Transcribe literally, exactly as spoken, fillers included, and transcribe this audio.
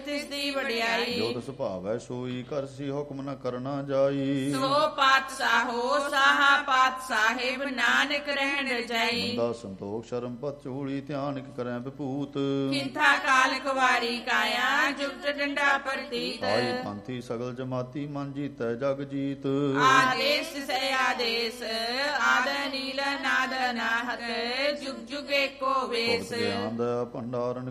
ਤਿਸ ਦੀ ਵਡਿਆਈ। ਜੋ ਤਿਸ ਭਾਵੈ ਸੋਈ ਕਰਸੀ ਹੁਕਮ ਨ ਕਰਨਾ ਜਾਈ। ਸੋ ਪਾਤਸ਼ਾਹੋ ਸਾਹਾ ਪਾਤ ਸਾਹਿਬ ਨਾਨਕ ਰਹਿਣ ਰਜਾਈ। ਬੰਦਾ ਸੰਤੋਖ ਸ਼ਰਮ ਪਤ ਝੂਲੀ ਧਿਆਨ ਕਰੈ ਵਿਭੂਤ। ਕਿੰਥਾ ਕਾਲ ਕੁਵਾਰੀ ਕਾਇਆ ਜੁਗਤ ਡੰਡਾ ਪ੍ਰਤੀਤ। ਆਈ ਪੰਥੀ ਸਗਲ ਜਮਾਤੀ ਮਨ ਜੀਤੈ ਜਗ ਜੀਤ। ਆਦੇਸ਼ ਸੇ ਆਦੇਸ਼ ਆਦ ਨੀਲ ਨਾਦ ਨਾਹਤ ਜੁਗ ਜੁਗ ਏਕੋ ਵੇਸ। ਗਿਆਨ ਦਾ ਭੰਡਾਰਨ